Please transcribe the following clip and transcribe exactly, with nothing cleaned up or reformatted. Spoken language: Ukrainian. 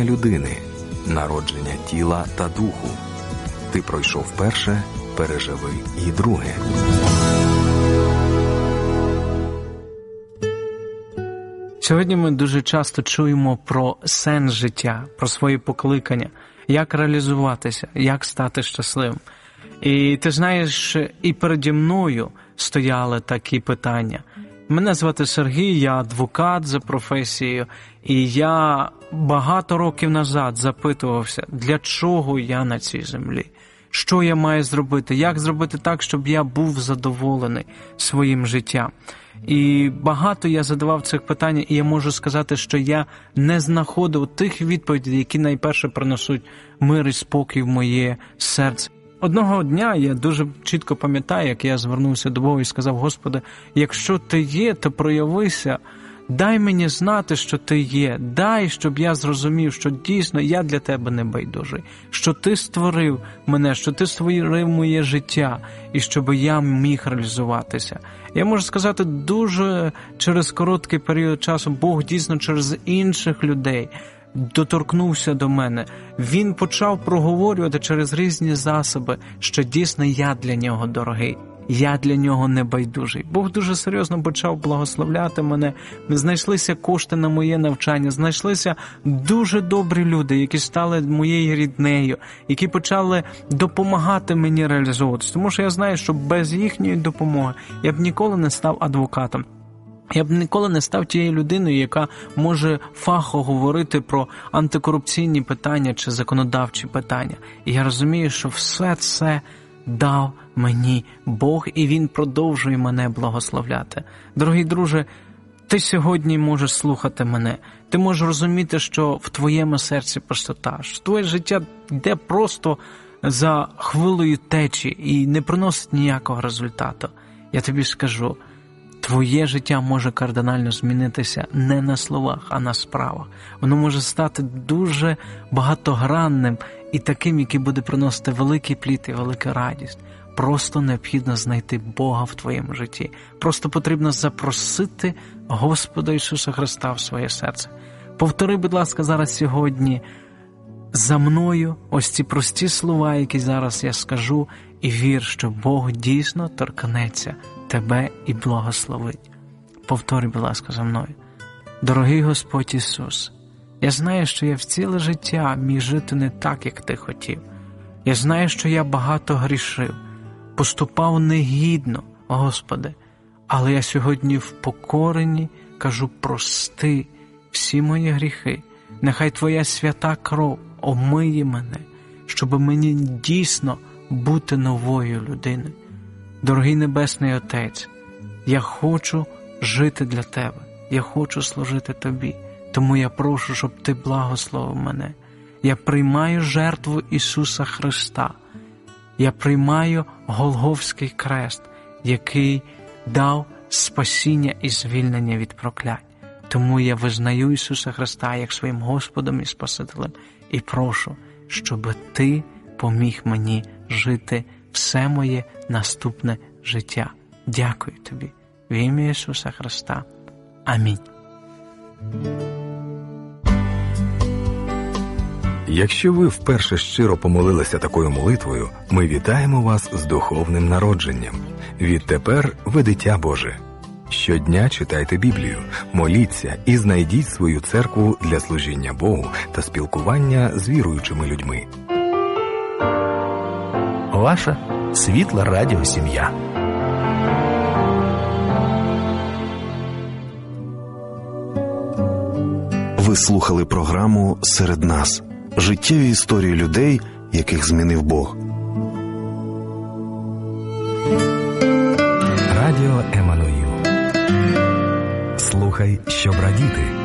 людини, народження тіла та духу. Ти пройшов перше, переживи і друге. Сьогодні ми дуже часто чуємо про сенс життя, про свої покликання, як реалізуватися, як стати щасливим. І ти знаєш, і переді мною стояли такі питання. Мене звати Сергій, я адвокат за професією, і я багато років назад запитувався, для чого я на цій землі, що я маю зробити, як зробити так, щоб я був задоволений своїм життям. І багато я задавав цих питань, і я можу сказати, що я не знаходив тих відповідей, які найперше принесуть мир і спокій в моє серце. Одного дня я дуже чітко пам'ятаю, як я звернувся до Бога і сказав: Господи, якщо Ти є, то проявися, дай мені знати, що Ти є, дай, щоб я зрозумів, що дійсно я для Тебе не байдужий, що Ти створив мене, що Ти створив моє життя, і щоб я міг реалізуватися. Я можу сказати, дуже через короткий період часу Бог дійсно через інших людей доторкнувся до мене. Він почав проговорювати через різні засоби, що дійсно я для нього дорогий, я для нього небайдужий. Бог дуже серйозно почав благословляти мене. Знайшлися кошти на моє навчання, знайшлися дуже добрі люди, які стали моєю ріднею, які почали допомагати мені реалізовуватися. Тому що я знаю, що без їхньої допомоги я б ніколи не став адвокатом. Я б ніколи не став тією людиною, яка може фахово говорити про антикорупційні питання чи законодавчі питання. І я розумію, що все це дав мені Бог, і Він продовжує мене благословляти. Дорогий друже, ти сьогодні можеш слухати мене. Ти можеш розуміти, що в твоєму серці пустота, що твоє життя йде просто за хвилею течі і не приносить ніякого результату. Я тобі скажу, твоє життя може кардинально змінитися не на словах, а на справах. Воно може стати дуже багатогранним і таким, який буде приносити великий плід і велику радість. Просто необхідно знайти Бога в твоєму житті. Просто потрібно запросити Господа Ісуса Христа в своє серце. Повтори, будь ласка, зараз сьогодні за мною ось ці прості слова, які зараз я скажу, і вір, що Бог дійсно торкнеться тебе і благословить. Повторюй, будь ласка, за мною. Дорогий Господь Ісус, я знаю, що я в ціле життя міг жити не так, як Ти хотів. Я знаю, що я багато грішив, поступав негідно, Господи, але я сьогодні в покоренні кажу: прости всі мої гріхи. Нехай Твоя свята кров омиє мене, щоб мені дійсно бути новою людиною. Дорогий Небесний Отець, я хочу жити для Тебе, я хочу служити Тобі, тому я прошу, щоб Ти благословив мене. Я приймаю жертву Ісуса Христа, я приймаю Голгофський хрест, який дав спасіння і звільнення від проклять. Тому я визнаю Ісуса Христа як своїм Господом і Спасителем і прошу, щоб Ти поміг мені жити все моє наступне життя. Дякую Тобі. В ім'я Ісуса Христа. Амінь. Якщо ви вперше щиро помолилися такою молитвою, ми вітаємо вас з духовним народженням. Відтепер ви дитя Боже. Щодня читайте Біблію, моліться і знайдіть свою церкву для служіння Богу та спілкування з віруючими людьми. Ваша світла радіосім'я. Ви слухали програму «Серед нас». Життєві історії людей, яких змінив Бог. Радіо Еммануїл. Слухай, щоб радіти.